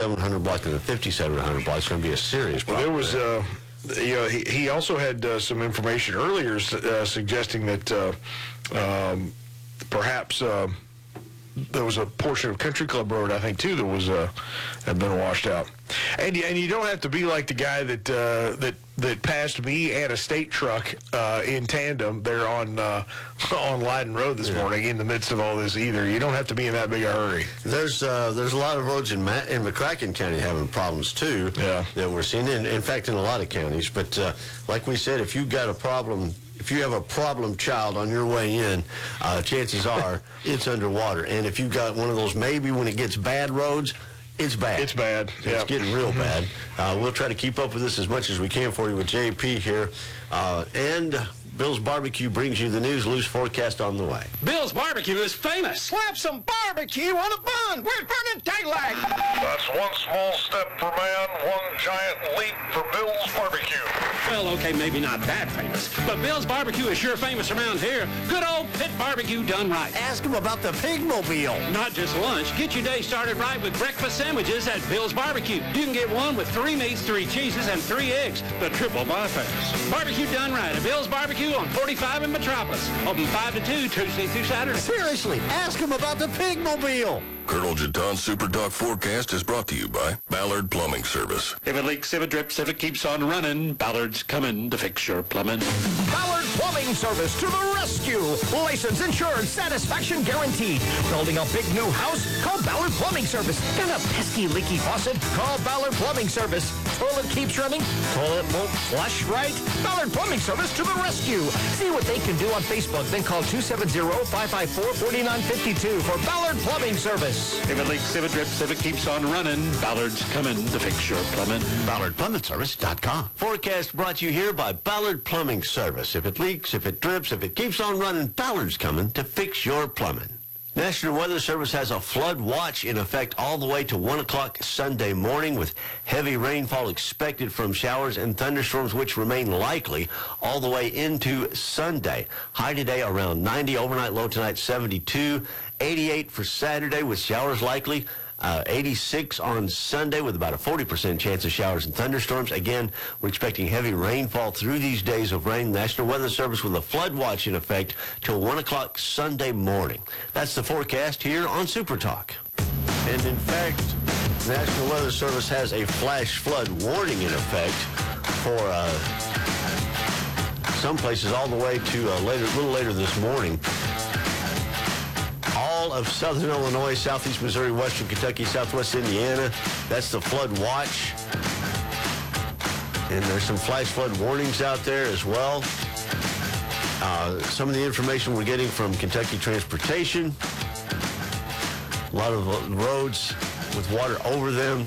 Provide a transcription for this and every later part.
4700 block and the 5700 block. It's going to be a serious problem. Well, there was, he also had some information earlier suggesting that perhaps there was a portion of Country Club Road, I think, too, that was had been washed out. And you don't have to be like the guy that passed me and a state truck in tandem there on Leiden Road this morning in the midst of all this either. You don't have to be in that big a hurry. There's a lot of roads in McCracken County having problems too that we're seeing. In fact, in a lot of counties. But like we said, if you've got a problem. If you have a problem child on your way in, chances are it's underwater. And if you've got one of those maybe when it gets bad roads, it's bad. It's bad. It's getting real bad. We'll try to keep up with this as much as we can for you with JP here. And Bill's Barbecue brings you the news. Loose forecast on the way. Bill's Barbecue is famous. Slap some barbecue on a bun. We're burning daylight. That's one small step for man, one giant leap for Bill's Barbecue. Well, okay, maybe not that famous, but Bill's Barbecue is sure famous around here. Good old pit barbecue done right. Ask him about the Pigmobile. Not just lunch. Get your day started right with breakfast sandwiches at Bill's Barbecue. You can get one with 3 meats, 3 cheeses, and 3 eggs. The triple bypass. Barbecue done right at Bill's Barbecue on 45 in Metropolis. Open 5 to 2, Tuesday through Saturday. Seriously, ask him about the Pigmobile. Colonel Jaton's Super Talk forecast is brought to you by Ballard Plumbing Service. If it leaks, if it drips, if it keeps on running, Ballard's coming to fix your plumbing. Ballard Plumbing Service to the rescue. License, insured, satisfaction guaranteed. Building a big new house? Call Ballard Plumbing Service. Got a pesky leaky faucet? Call Ballard Plumbing Service. Toilet keeps running? Toilet won't flush right? Ballard Plumbing Service to the rescue. See what they can do on Facebook. Then call 270-554-4952 for Ballard Plumbing Service. If it leaks, if it drips, if it keeps on running, Ballard's coming to fix your plumbing. BallardPlumbingService.com. Forecast brought to you here by Ballard Plumbing Service. If it leaks, if it drips, if it keeps on running, Ballard's coming to fix your plumbing. National Weather Service has a flood watch in effect all the way to 1 o'clock Sunday morning with heavy rainfall expected from showers and thunderstorms which remain likely all the way into Sunday. High today around 90, overnight low tonight 72, 88 for Saturday with showers likely. 86 on Sunday with about a 40% chance of showers and thunderstorms. Again, we're expecting heavy rainfall through these days of rain. National Weather Service with a flood watch in effect till 1 o'clock Sunday morning. That's the forecast here on Super Talk. And in fact, National Weather Service has a flash flood warning in effect for some places all the way to a little later this morning. All of southern Illinois, southeast Missouri, western Kentucky, southwest Indiana. That's the flood watch. And there's some flash flood warnings out there as well. Some of the information we're getting from Kentucky Transportation. A lot of roads with water over them.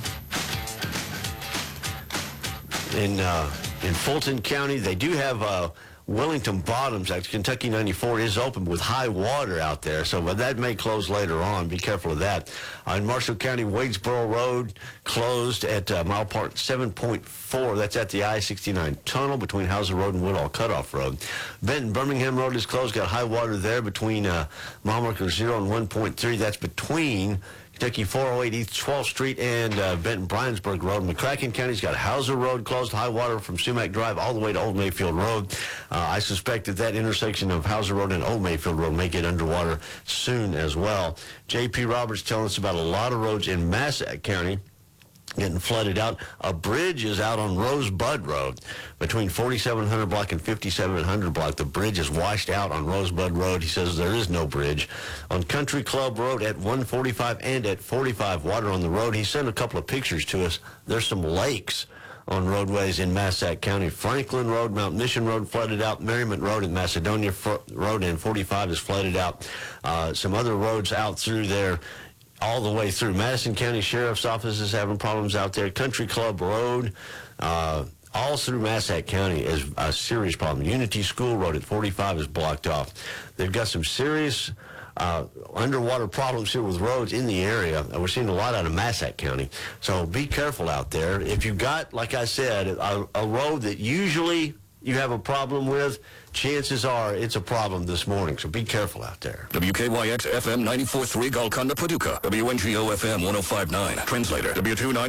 In Fulton County, they do have Wellington Bottoms, actually, Kentucky 94 is open with high water out there, but that may close later on. Be careful of that. In Marshall County, Wadesboro Road closed at mile part 7.4. That's at the I-69 tunnel between Hauser Road and Woodall Cutoff Road. Benton Birmingham Road is closed. Got high water there between mile marker 0 and 1.3. That's between Kentucky 408 East 12th Street and Benton Bryansburg Road. McCracken County's got Hauser Road closed, high water from Sumac Drive all the way to Old Mayfield Road. I suspect that intersection of Hauser Road and Old Mayfield Road may get underwater soon as well. J.P. Roberts telling us about a lot of roads in Massac County getting flooded out. A bridge is out on Rosebud Road between 4700 block and 5700 block. The bridge is washed out on Rosebud Road. He says there is no bridge. On Country Club Road at 145 and at 45, water on the road. He sent a couple of pictures to us. There's some lakes on roadways in Massac County. Franklin Road, Mount Mission Road flooded out. Merriment Road and Macedonia Road and 45 is flooded out. Some other roads out through there all the way through. Madison County Sheriff's Office is having problems out there. Country Club Road, all through Massac County is a serious problem. Unity School Road at 45 is blocked off. They've got some serious underwater problems here with roads in the area. We're seeing a lot out of Massac County. So be careful out there. If you've got, like I said, a road that usually you have a problem with, chances are it's a problem this morning. So be careful out there. WKYX FM 94.3 Golconda, Paducah. WNGO FM 105.9. Translator W29.